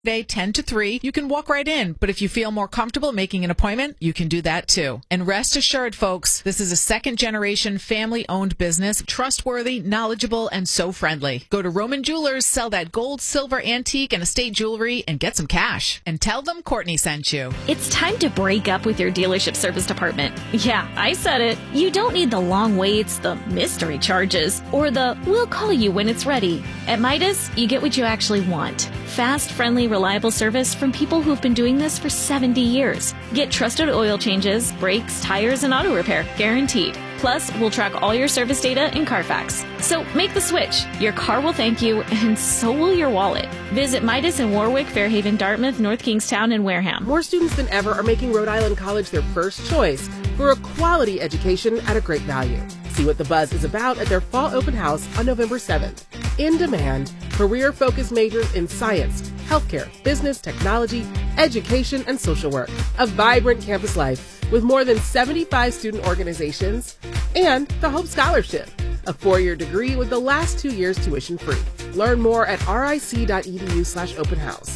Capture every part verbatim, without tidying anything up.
Day ten to three, you can walk right in, but if you feel more comfortable making an appointment, you can do that too. And rest assured, folks, this is a second-generation family-owned business, trustworthy, knowledgeable, and so friendly. Go to Roman Jewelers, sell that gold, silver, antique, and estate jewelry, and get some cash. And tell them Courtney sent you. It's time to break up with your dealership service department. Yeah, I said it. You don't need the long waits, the mystery charges, or the we'll call you when it's ready. At Midas, you get what you actually want. Fast, friendly, reliable service from people who've been doing this for seventy years. Get trusted oil changes, brakes, tires, and auto repair, guaranteed. Plus, we'll track all your service data in Carfax. So make the switch. Your car will thank you, and so will your wallet. Visit Midas in Warwick, Fairhaven, Dartmouth, North Kingstown, and Wareham. More students than ever are making Rhode Island College their first choice for a quality education at a great value. See what the buzz is about at their fall open house on November seventh. In demand, career-focused majors in science, healthcare, business, technology, education, and social work. A vibrant campus life with more than seventy-five student organizations and the Hope Scholarship, a four-year degree with the last two years tuition free. Learn more at ric.edu slash open house.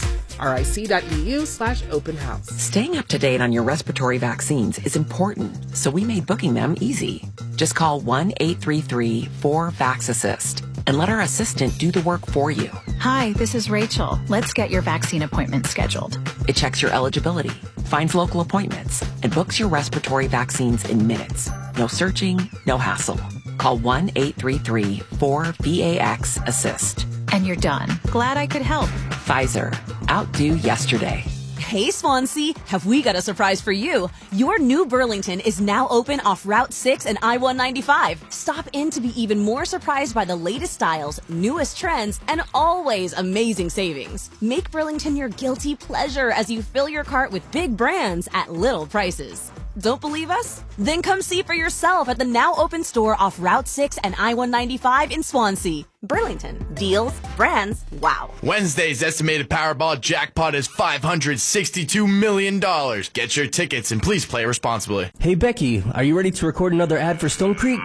ric.edu slash open house. Staying up to date on your respiratory vaccines is important, so we made booking them easy. Just call one eight three three four vax assist and let our assistant do the work for you. Hi, this is Rachel. Let's get your vaccine appointment scheduled. It checks your eligibility, finds local appointments, and books your respiratory vaccines in minutes. No searching, no hassle. Call one eight three three four vax assist. And you're done. Glad I could help. Pfizer. Outdo yesterday. Hey, Swansea, have we got a surprise for you? Your new Burlington is now open off Route six and I one ninety-five. Stop in to be even more surprised by the latest styles, newest trends, and always amazing savings. Make Burlington your guilty pleasure as you fill your cart with big brands at little prices. Don't believe us? Then come see for yourself at the now open store off Route six and I one ninety-five in Swansea. Burlington. Deals, brands, wow. Wednesday's estimated Powerball jackpot is five hundred sixty-two million dollars. Get your tickets and please play responsibly. Hey, Becky, are you ready to record another ad for Stone Creek?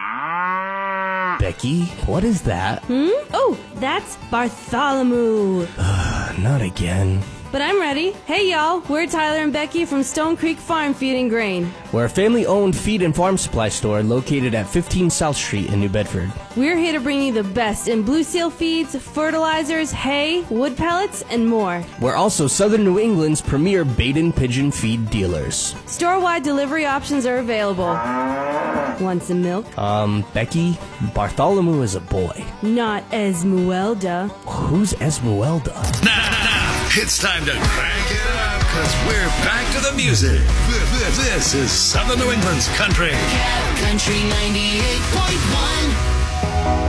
Becky, what is that? Hmm? Oh, that's Bartholomew. Not again. But I'm ready. Hey, y'all. We're Tyler and Becky from Stone Creek Farm Feed and Grain. We're a family-owned feed and farm supply store located at fifteen South Street in New Bedford. We're here to bring you the best in Blue Seal feeds, fertilizers, hay, wood pellets, and more. We're also Southern New England's premier bait and pigeon feed dealers. Store-wide delivery options are available. Want some milk? Um, Becky, Bartholomew is a boy. Not Esmeralda. Who's Esmeralda? Now, now, it's time to crank it up, because we're back to the music. This is Southern New England's Country. Country ninety-eight point one.